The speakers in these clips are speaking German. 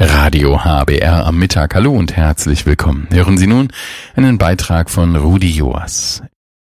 Radio HBR am Mittag. Hallo und herzlich willkommen. Hören Sie nun einen Beitrag von Rudi Joas.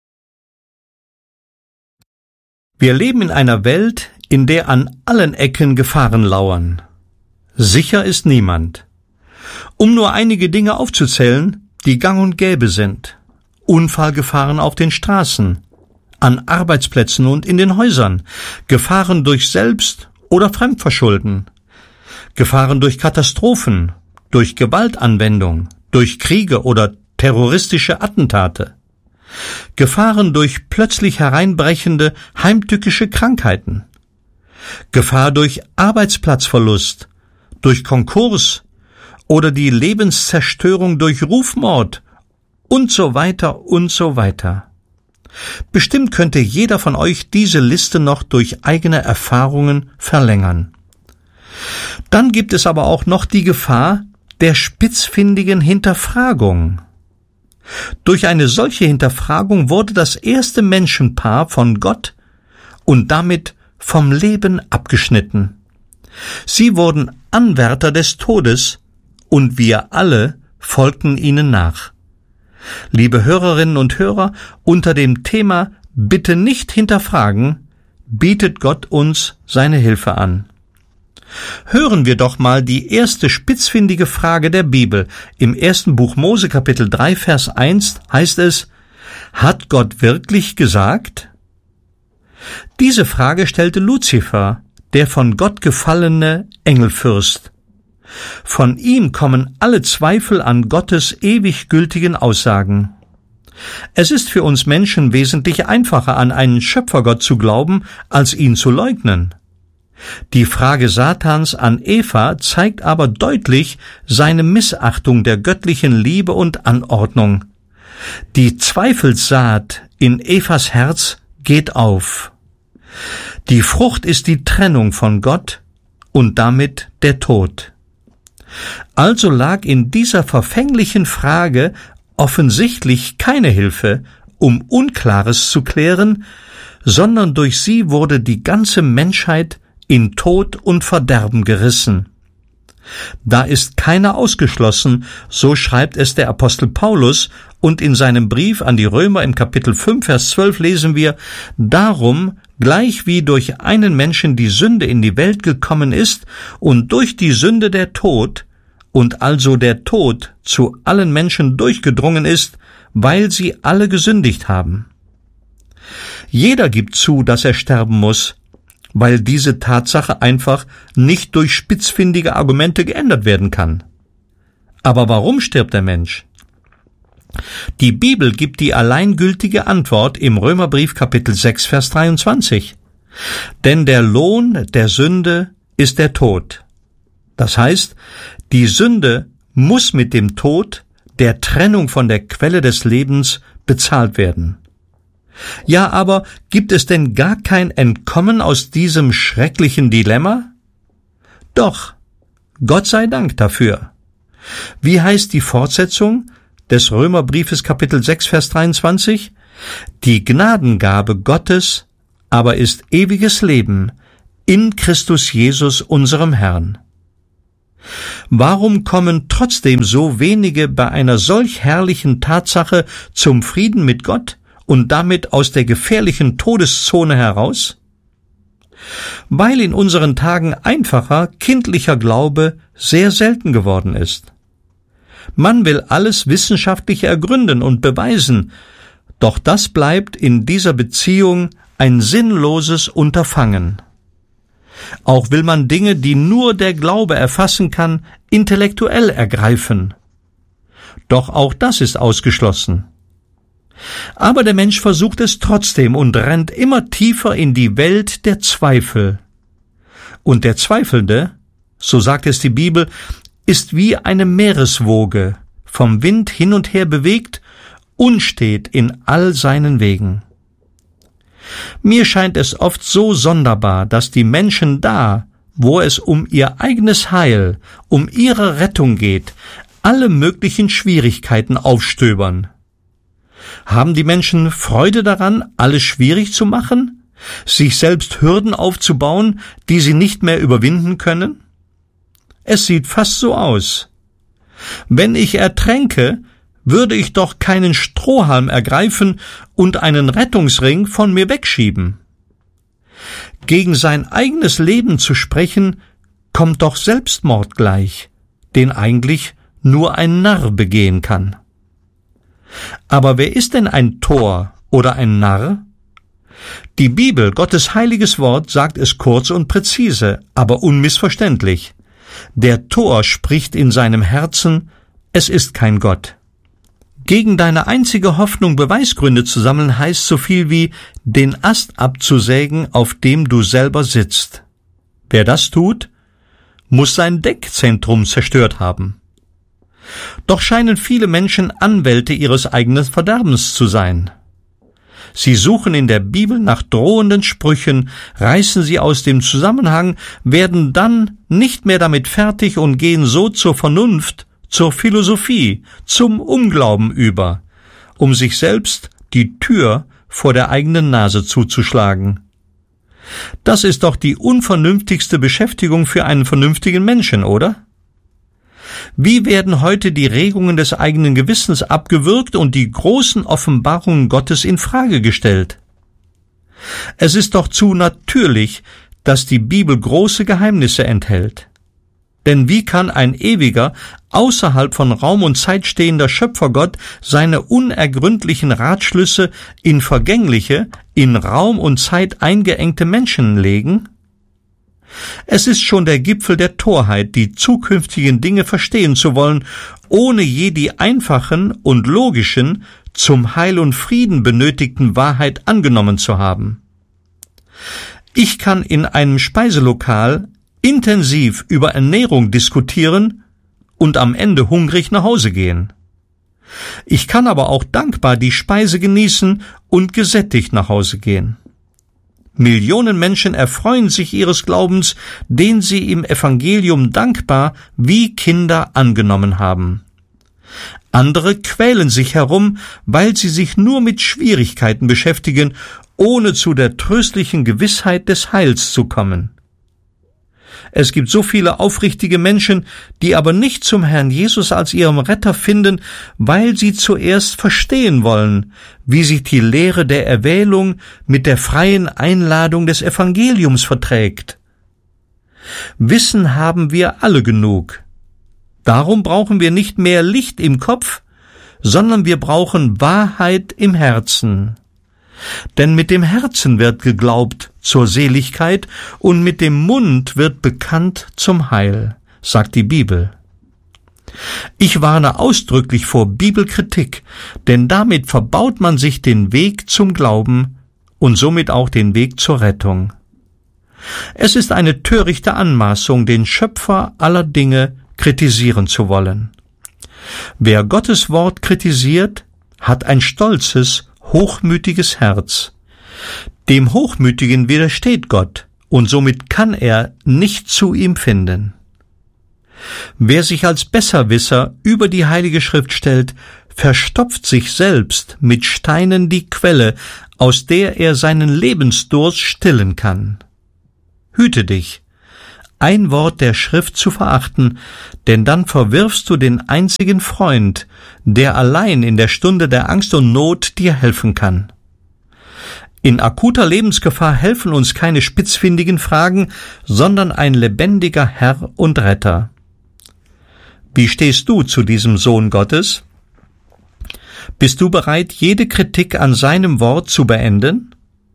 Wir leben in einer Welt, in der an allen Ecken Gefahren lauern. Sicher ist niemand. Um nur einige Dinge aufzuzählen, die gang und gäbe sind. Unfallgefahren auf den Straßen, an Arbeitsplätzen und in den Häusern, Gefahren durch Selbst- oder Fremdverschulden, Gefahren durch Katastrophen, durch Gewaltanwendung, durch Kriege oder terroristische Attentate, Gefahren durch plötzlich hereinbrechende heimtückische Krankheiten, Gefahr durch Arbeitsplatzverlust, durch Konkurs oder die Lebenszerstörung durch Rufmord und so weiter und so weiter. Bestimmt könnte jeder von euch diese Liste noch durch eigene Erfahrungen verlängern. Dann gibt es aber auch noch die Gefahr der spitzfindigen Hinterfragung. Durch eine solche Hinterfragung wurde das erste Menschenpaar von Gott und damit vom Leben abgeschnitten. Sie wurden Anwärter des Todes und wir alle folgten ihnen nach. Liebe Hörerinnen und Hörer, unter dem Thema Bitte nicht hinterfragen, bietet Gott uns seine Hilfe an. Hören wir doch mal die erste spitzfindige Frage der Bibel. Im 1. Buch Mose, Kapitel 3, Vers 1 heißt es: Hat Gott wirklich gesagt? Diese Frage stellte Luzifer, der von Gott gefallene Engelfürst. Von ihm kommen alle Zweifel an Gottes ewig gültigen Aussagen. Es ist für uns Menschen wesentlich einfacher, an einen Schöpfergott zu glauben, als ihn zu leugnen. Die Frage Satans an Eva zeigt aber deutlich seine Missachtung der göttlichen Liebe und Anordnung. Die Zweifelssaat in Evas Herz geht auf. Die Frucht ist die Trennung von Gott und damit der Tod. Also lag in dieser verfänglichen Frage offensichtlich keine Hilfe, um Unklares zu klären, sondern durch sie wurde die ganze Menschheit in Tod und Verderben gerissen. Da ist keiner ausgeschlossen, so schreibt es der Apostel Paulus, und in seinem Brief an die Römer im Kapitel 5, Vers 12 lesen wir: Darum, gleich wie durch einen Menschen die Sünde in die Welt gekommen ist und durch die Sünde der Tod, und also der Tod zu allen Menschen durchgedrungen ist, weil sie alle gesündigt haben. Jeder gibt zu, dass er sterben muss, weil diese Tatsache einfach nicht durch spitzfindige Argumente geändert werden kann. Aber warum stirbt der Mensch? Die Bibel gibt die alleingültige Antwort im Römerbrief Kapitel 6, Vers 23. Denn der Lohn der Sünde ist der Tod. Das heißt, die Sünde muss mit dem Tod, der Trennung von der Quelle des Lebens, bezahlt werden. Ja, aber gibt es denn gar kein Entkommen aus diesem schrecklichen Dilemma? Doch, Gott sei Dank dafür. Wie heißt die Fortsetzung des Römerbriefes Kapitel 6, Vers 23? Die Gnadengabe Gottes aber ist ewiges Leben in Christus Jesus, unserem Herrn. Warum kommen trotzdem so wenige bei einer solch herrlichen Tatsache zum Frieden mit Gott und damit aus der gefährlichen Todeszone heraus? Weil in unseren Tagen einfacher, kindlicher Glaube sehr selten geworden ist. Man will alles wissenschaftlich ergründen und beweisen, doch das bleibt in dieser Beziehung ein sinnloses Unterfangen. Auch will man Dinge, die nur der Glaube erfassen kann, intellektuell ergreifen. Doch auch das ist ausgeschlossen. Aber der Mensch versucht es trotzdem und rennt immer tiefer in die Welt der Zweifel. Und der Zweifelnde, so sagt es die Bibel, ist wie eine Meereswoge, vom Wind hin und her bewegt, unstet in all seinen Wegen. Mir scheint es oft so sonderbar, dass die Menschen da, wo es um ihr eigenes Heil, um ihre Rettung geht, alle möglichen Schwierigkeiten aufstöbern. Haben die Menschen Freude daran, alles schwierig zu machen, sich selbst Hürden aufzubauen, die sie nicht mehr überwinden können? Es sieht fast so aus. Wenn ich ertränke, würde ich doch keinen Strohhalm ergreifen und einen Rettungsring von mir wegschieben. Gegen sein eigenes Leben zu sprechen, kommt doch Selbstmord gleich, den eigentlich nur ein Narr begehen kann. Aber wer ist denn ein Tor oder ein Narr? Die Bibel, Gottes heiliges Wort, sagt es kurz und präzise, aber unmissverständlich. Der Tor spricht in seinem Herzen, es ist kein Gott. Gegen deine einzige Hoffnung Beweisgründe zu sammeln, heißt so viel wie, den Ast abzusägen, auf dem du selber sitzt. Wer das tut, muss sein Denkzentrum zerstört haben. Doch scheinen viele Menschen Anwälte ihres eigenen Verderbens zu sein. Sie suchen in der Bibel nach drohenden Sprüchen, reißen sie aus dem Zusammenhang, werden dann nicht mehr damit fertig und gehen so zur Vernunft, zur Philosophie, zum Unglauben über, um sich selbst die Tür vor der eigenen Nase zuzuschlagen. Das ist doch die unvernünftigste Beschäftigung für einen vernünftigen Menschen, oder? Wie werden heute die Regungen des eigenen Gewissens abgewürgt und die großen Offenbarungen Gottes in Frage gestellt? Es ist doch zu natürlich, dass die Bibel große Geheimnisse enthält. Denn wie kann ein ewiger, außerhalb von Raum und Zeit stehender Schöpfergott seine unergründlichen Ratschlüsse in vergängliche, in Raum und Zeit eingeengte Menschen legen? Es ist schon der Gipfel der Torheit, die zukünftigen Dinge verstehen zu wollen, ohne je die einfachen und logischen, zum Heil und Frieden benötigten Wahrheit angenommen zu haben. Ich kann in einem Speiselokal intensiv über Ernährung diskutieren und am Ende hungrig nach Hause gehen. Ich kann aber auch dankbar die Speise genießen und gesättigt nach Hause gehen. Millionen Menschen erfreuen sich ihres Glaubens, den sie im Evangelium dankbar wie Kinder angenommen haben. Andere quälen sich herum, weil sie sich nur mit Schwierigkeiten beschäftigen, ohne zu der tröstlichen Gewissheit des Heils zu kommen. Es gibt so viele aufrichtige Menschen, die aber nicht zum Herrn Jesus als ihrem Retter finden, weil sie zuerst verstehen wollen, wie sich die Lehre der Erwählung mit der freien Einladung des Evangeliums verträgt. Wissen haben wir alle genug. Darum brauchen wir nicht mehr Licht im Kopf, sondern wir brauchen Wahrheit im Herzen. Denn mit dem Herzen wird geglaubt zur Seligkeit und mit dem Mund wird bekannt zum Heil, sagt die Bibel. Ich warne ausdrücklich vor Bibelkritik, denn damit verbaut man sich den Weg zum Glauben und somit auch den Weg zur Rettung. Es ist eine törichte Anmaßung, den Schöpfer aller Dinge kritisieren zu wollen. Wer Gottes Wort kritisiert, hat ein stolzes, hochmütiges Herz. Dem Hochmütigen widersteht Gott, und somit kann er nicht zu ihm finden. Wer sich als Besserwisser über die Heilige Schrift stellt, verstopft sich selbst mit Steinen die Quelle, aus der er seinen Lebensdurst stillen kann. Hüte dich, ein Wort der Schrift zu verachten, denn dann verwirfst du den einzigen Freund, der allein in der Stunde der Angst und Not dir helfen kann. In akuter Lebensgefahr helfen uns keine spitzfindigen Fragen, sondern ein lebendiger Herr und Retter. Wie stehst du zu diesem Sohn Gottes? Bist du bereit, jede Kritik an seinem Wort zu beenden?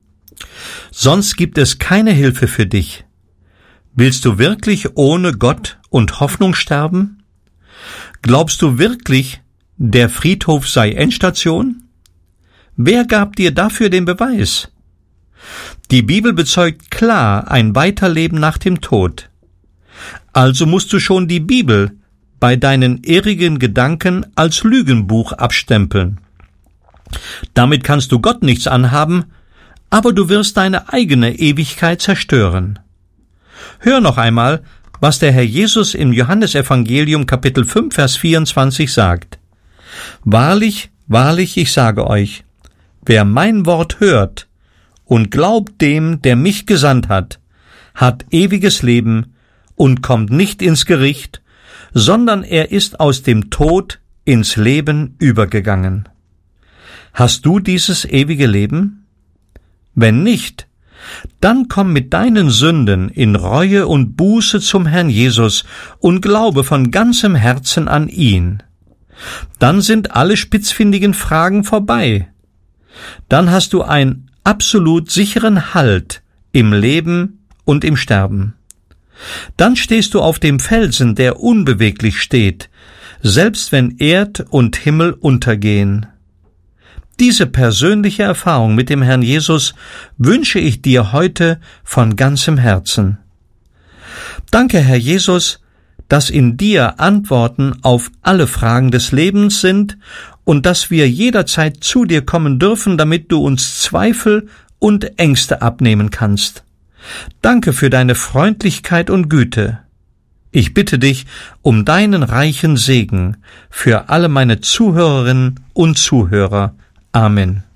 Sonst gibt es keine Hilfe für dich. Willst du wirklich ohne Gott und Hoffnung sterben? Glaubst du wirklich, der Friedhof sei Endstation? Wer gab dir dafür den Beweis? Die Bibel bezeugt klar ein Weiterleben nach dem Tod. Also musst du schon die Bibel bei deinen irrigen Gedanken als Lügenbuch abstempeln. Damit kannst du Gott nichts anhaben, aber du wirst deine eigene Ewigkeit zerstören. Hör noch einmal, was der Herr Jesus im Johannesevangelium Kapitel 5, Vers 24 sagt. Wahrlich, wahrlich, ich sage euch, wer mein Wort hört und glaubt dem, der mich gesandt hat, hat ewiges Leben und kommt nicht ins Gericht, sondern er ist aus dem Tod ins Leben übergegangen. Hast du dieses ewige Leben? Wenn nicht, dann komm mit deinen Sünden in Reue und Buße zum Herrn Jesus und glaube von ganzem Herzen an ihn. Dann sind alle spitzfindigen Fragen vorbei. Dann hast du einen absolut sicheren Halt im Leben und im Sterben. Dann stehst du auf dem Felsen, der unbeweglich steht, selbst wenn Erd und Himmel untergehen. Diese persönliche Erfahrung mit dem Herrn Jesus wünsche ich dir heute von ganzem Herzen. Danke, Herr Jesus, dass in dir Antworten auf alle Fragen des Lebens sind und dass wir jederzeit zu dir kommen dürfen, damit du uns Zweifel und Ängste abnehmen kannst. Danke für deine Freundlichkeit und Güte. Ich bitte dich um deinen reichen Segen für alle meine Zuhörerinnen und Zuhörer. Amen.